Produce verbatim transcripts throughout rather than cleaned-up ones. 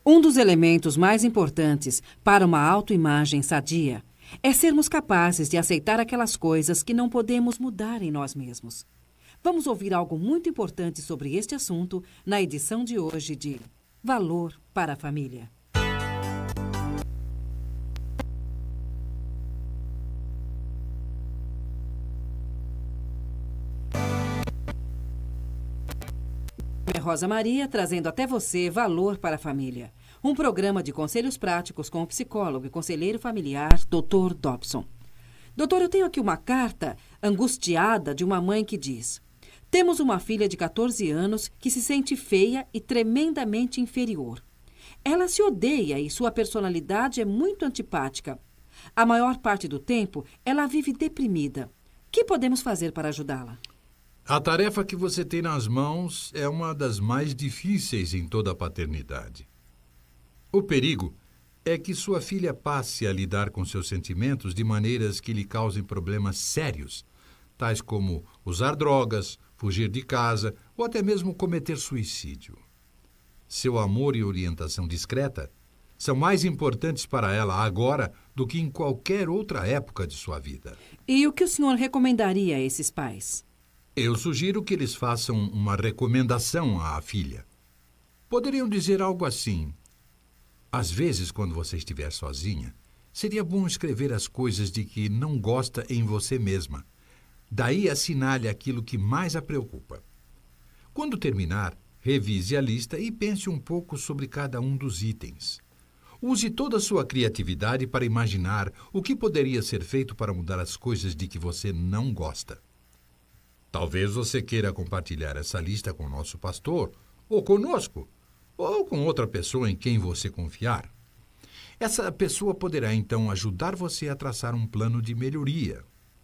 Um dos elementos mais importantes para uma autoimagem sadia é sermos capazes de aceitar aquelas coisas que não podemos mudar em nós mesmos. Vamos ouvir algo muito importante sobre este assunto na edição de hoje de Valor para a Família. Rosa Maria, trazendo até você Valor para a Família, um programa de conselhos práticos com o psicólogo e conselheiro familiar, doutor Dobson. Doutor, eu tenho aqui uma carta angustiada de uma mãe que diz: temos uma filha de catorze anos que se sente feia e tremendamente inferior. Ela se odeia e sua personalidade é muito antipática. A maior parte do tempo, ela vive deprimida. O que podemos fazer para ajudá-la? A tarefa que você tem nas mãos é uma das mais difíceis em toda a paternidade. O perigo é que sua filha passe a lidar com seus sentimentos de maneiras que lhe causem problemas sérios, tais como usar drogas, fugir de casa ou até mesmo cometer suicídio. Seu amor e orientação discreta são mais importantes para ela agora do que em qualquer outra época de sua vida. E o que o senhor recomendaria a esses pais? Eu sugiro que eles façam uma recomendação à filha. Poderiam dizer algo assim: às vezes, quando você estiver sozinha, seria bom escrever as coisas de que não gosta em você mesma. Daí assinale aquilo que mais a preocupa. Quando terminar, revise a lista e pense um pouco sobre cada um dos itens. Use toda a sua criatividade para imaginar o que poderia ser feito para mudar as coisas de que você não gosta. Talvez você queira compartilhar essa lista com o nosso pastor, ou conosco, ou com outra pessoa em quem você confiar. Essa pessoa poderá, então, ajudar você a traçar um plano de melhoria.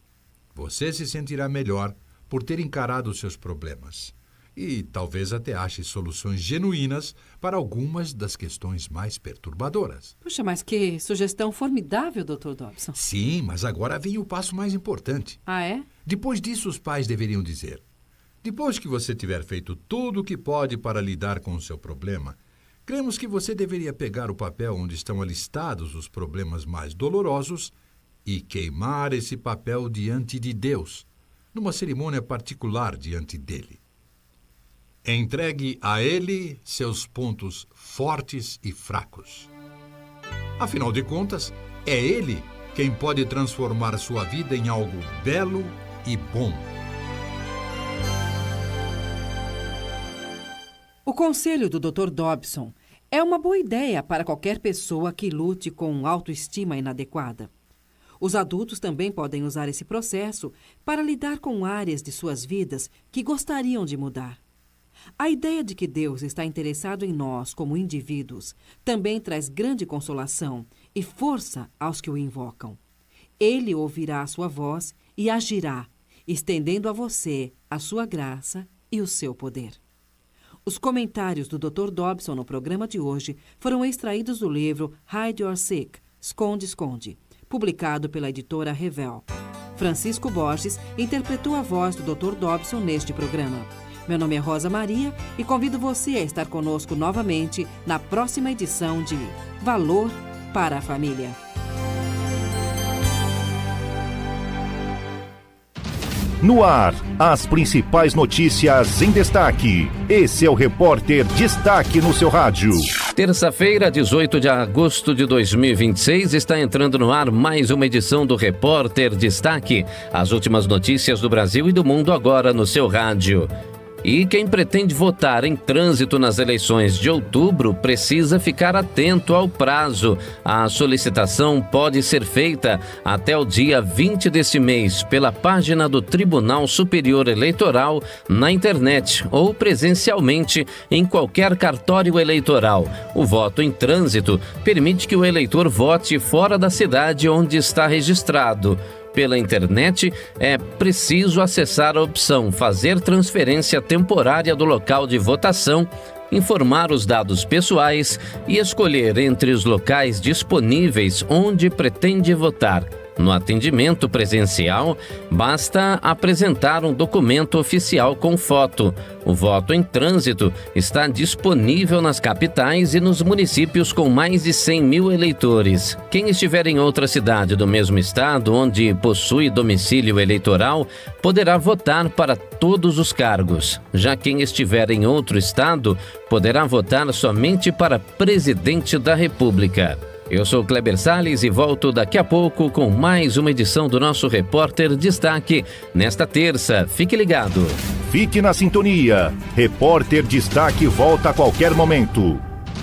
Você se sentirá melhor por ter encarado os seus problemas e talvez até ache soluções genuínas para algumas das questões mais perturbadoras. Puxa, mas que sugestão formidável, doutor Dobson. Sim, mas agora vem o passo mais importante. Ah, é? Depois disso, os pais deveriam dizer: depois que você tiver feito tudo o que pode para lidar com o seu problema, cremos que você deveria pegar o papel onde estão alistados os problemas mais dolorosos e queimar esse papel diante de Deus, numa cerimônia particular diante dele. Entregue a ele seus pontos fortes e fracos. Afinal de contas, é ele quem pode transformar sua vida em algo belo e bom. O conselho do doutor Dobson é uma boa ideia para qualquer pessoa que lute com autoestima inadequada. Os adultos também podem usar esse processo para lidar com áreas de suas vidas que gostariam de mudar. A ideia de que Deus está interessado em nós como indivíduos também traz grande consolação e força aos que o invocam. Ele ouvirá a sua voz e agirá, estendendo a você a sua graça e o seu poder. Os comentários do doutor Dobson no programa de hoje foram extraídos do livro Hide Your Sick, Esconde, Esconde, publicado pela editora Revel. Francisco Borges interpretou a voz do doutor Dobson neste programa. Meu nome é Rosa Maria e convido você a estar conosco novamente na próxima edição de Valor para a Família. No ar, as principais notícias em destaque. Esse é o Repórter Destaque no seu rádio. Terça-feira, dezoito de agosto de dois mil e vinte e seis, está entrando no ar mais uma edição do Repórter Destaque. As últimas notícias do Brasil e do mundo agora no seu rádio. E quem pretende votar em trânsito nas eleições de outubro precisa ficar atento ao prazo. A solicitação pode ser feita até o dia vinte deste mês pela página do Tribunal Superior Eleitoral na internet ou presencialmente em qualquer cartório eleitoral. O voto em trânsito permite que o eleitor vote fora da cidade onde está registrado. Pela internet, é preciso acessar a opção Fazer transferência temporária do local de votação, informar os dados pessoais e escolher entre os locais disponíveis onde pretende votar. No atendimento presencial, basta apresentar um documento oficial com foto. O voto em trânsito está disponível nas capitais e nos municípios com mais de cem mil eleitores. Quem estiver em outra cidade do mesmo estado, onde possui domicílio eleitoral, poderá votar para todos os cargos. Já quem estiver em outro estado, poderá votar somente para presidente da República. Eu sou Kleber Salles e volto daqui a pouco com mais uma edição do nosso Repórter Destaque nesta terça. Fique ligado. Fique na sintonia. Repórter Destaque volta a qualquer momento.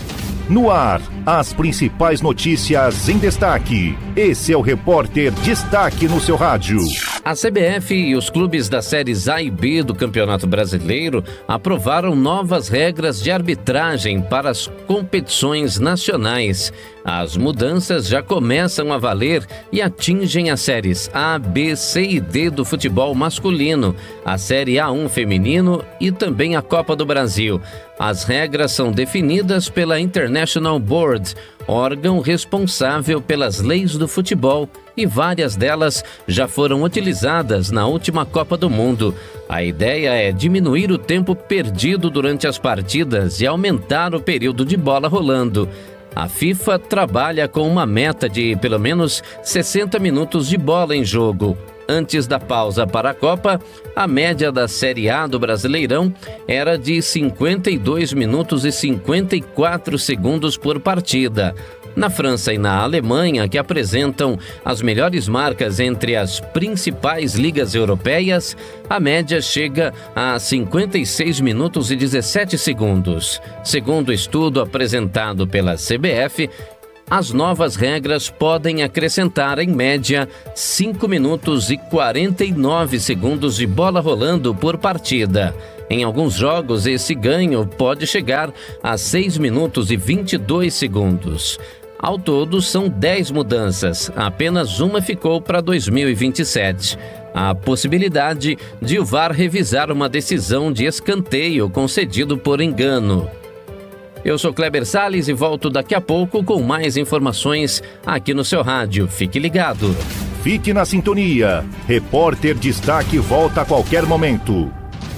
No ar, as principais notícias em destaque. Esse é o Repórter Destaque no seu rádio. A C B F e os clubes das séries A e B do Campeonato Brasileiro aprovaram novas regras de arbitragem para as competições nacionais. As mudanças já começam a valer e atingem as séries A, B, C e D do futebol masculino, a Série A um feminino e também a Copa do Brasil. As regras são definidas pela International Board, órgão responsável pelas leis do futebol, e várias delas já foram utilizadas na última Copa do Mundo. A ideia é diminuir o tempo perdido durante as partidas e aumentar o período de bola rolando. A FIFA trabalha com uma meta de pelo menos sessenta minutos de bola em jogo. Antes da pausa para a Copa, a média da Série A do Brasileirão era de cinquenta e dois minutos e cinquenta e quatro segundos por partida. Na França e na Alemanha, que apresentam as melhores marcas entre as principais ligas europeias, a média chega a cinquenta e seis minutos e dezessete segundos. Segundo o estudo apresentado pela C B F, as novas regras podem acrescentar, em média, cinco minutos e quarenta e nove segundos de bola rolando por partida. Em alguns jogos, esse ganho pode chegar a seis minutos e vinte e dois segundos. Ao todo, são dez mudanças, apenas uma ficou para dois mil e vinte e sete. A possibilidade de o V A R revisar uma decisão de escanteio concedido por engano. Eu sou Kleber Salles e volto daqui a pouco com mais informações aqui no seu rádio. Fique ligado. Fique na sintonia. Repórter Destaque volta a qualquer momento.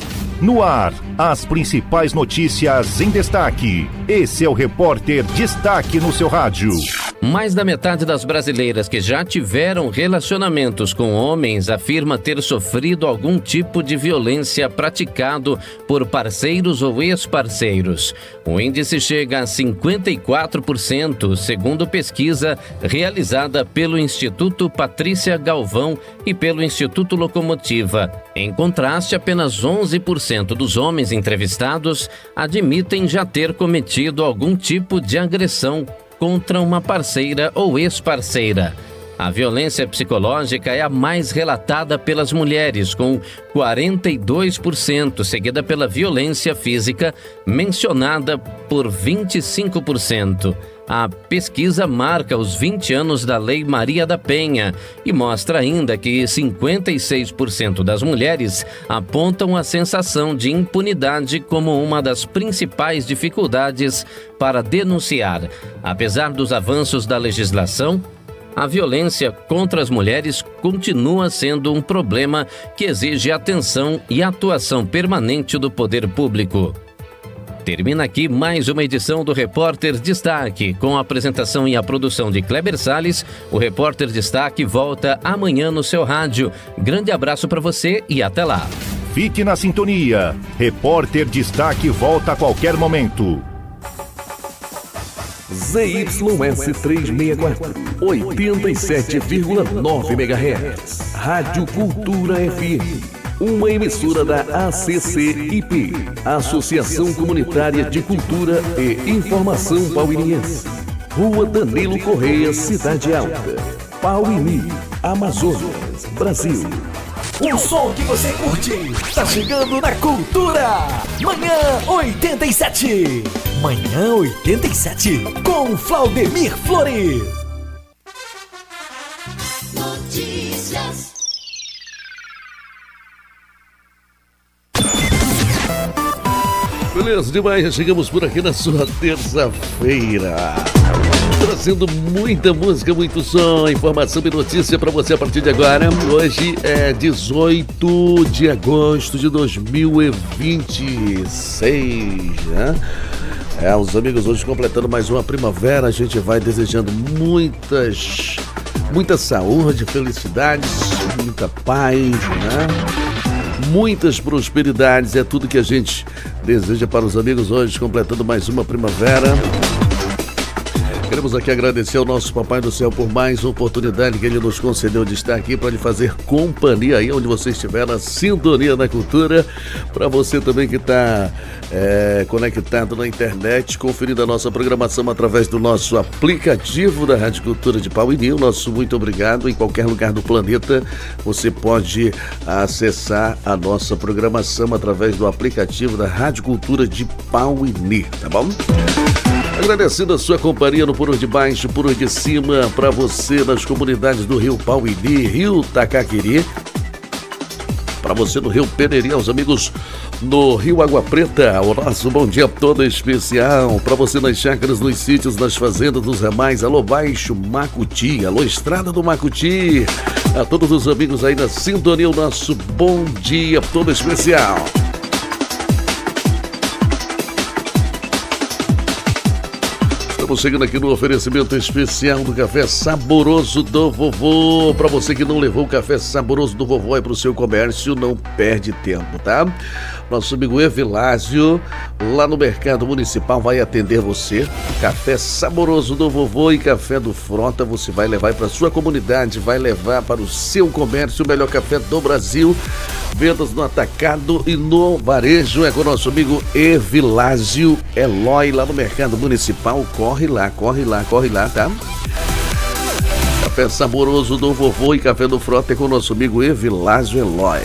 No ar, as principais notícias em destaque. Esse é o Repórter Destaque no seu rádio. Mais da metade das brasileiras que já tiveram relacionamentos com homens afirma ter sofrido algum tipo de violência praticado por parceiros ou ex-parceiros. O índice chega a cinquenta e quatro por cento, segundo pesquisa realizada pelo Instituto Patrícia Galvão e pelo Instituto Locomotiva. Em contraste, apenas onze por cento dos homens entrevistados admitem já ter cometido algum tipo de agressão contra uma parceira ou ex-parceira. A violência psicológica é a mais relatada pelas mulheres, com quarenta e dois por cento, seguida pela violência física, mencionada por vinte e cinco por cento. A pesquisa marca os vinte anos da Lei Maria da Penha e mostra ainda que cinquenta e seis por cento das mulheres apontam a sensação de impunidade como uma das principais dificuldades para denunciar. Apesar dos avanços da legislação, a violência contra as mulheres continua sendo um problema que exige atenção e atuação permanente do poder público. Termina aqui mais uma edição do Repórter Destaque. Com a apresentação e a produção de Kleber Salles, o Repórter Destaque volta amanhã no seu rádio. Grande abraço para você e até lá. Fique na sintonia. Repórter Destaque volta a qualquer momento. Z Y S trezentos e sessenta e quatro, oitenta e sete vírgula nove megahertz. Rádio Cultura F M. Uma emissora da A C C I P, Associação Comunitária de Cultura e Informação Pauiniense. Rua Danilo Correia, Cidade Alta, Pauini, Amazonas, Brasil. O som que você curte tá chegando na Cultura. Manhã oitenta e sete. Manhã oitenta e sete com Claudemir Flores. Notícias. Beleza demais, já chegamos por aqui na sua terça-feira. Trazendo muita música, muito som, informação e notícia para você a partir de agora. Hoje é dezoito de agosto de dois mil e vinte e seis, né? É, os amigos hoje completando mais uma primavera. A gente vai desejando muitas, muita saúde, felicidades, muita paz, né? Muitas prosperidades, é tudo que a gente deseja para os amigos hoje, completando mais uma primavera. Queremos aqui agradecer ao nosso Papai do Céu por mais uma oportunidade que ele nos concedeu de estar aqui para lhe fazer companhia aí onde você estiver, na sintonia da cultura. Para você também que está é, conectado na internet, conferindo a nossa programação através do nosso aplicativo da Rádio Cultura de Pauini. Nosso muito obrigado. Em qualquer lugar do planeta você pode acessar a nossa programação através do aplicativo da Rádio Cultura de Pauini, tá bom? Agradecendo a sua companhia no Puro de Baixo, Puro de Cima, para você nas comunidades do Rio Pauini, Rio Tacaquiri, para você no Rio Pereri, aos amigos no Rio Água Preta, o nosso bom dia todo especial, para você nas chácaras, nos sítios, nas fazendas, nos ramais, alô Baixo Macuti, alô Estrada do Macuti, a todos os amigos aí na sintonia, o nosso bom dia todo especial. Estamos chegando aqui no oferecimento especial do Café Saboroso do Vovô. Para você que não levou o Café Saboroso do Vovô aí para o seu comércio, não perde tempo, tá? Nosso amigo Evilásio, lá no Mercado Municipal, vai atender você. Café Saboroso do Vovô e Café do Frota você vai levar para a sua comunidade, vai levar para o seu comércio o melhor café do Brasil. Vendas no atacado e no varejo é com o nosso amigo Evilásio Eloy, lá no Mercado Municipal. Corre lá, corre lá, corre lá, tá? Café Saboroso do Vovô e Café do Frota é com o nosso amigo Evilásio Eloy.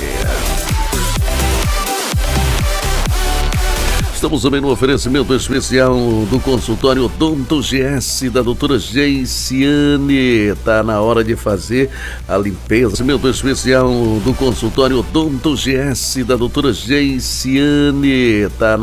Estamos também no oferecimento especial do consultório Odonto G S da doutora Geiciane. Tá na hora de fazer a limpeza. Oferecimento especial do consultório Odonto G S da doutora Geiciane. Tá na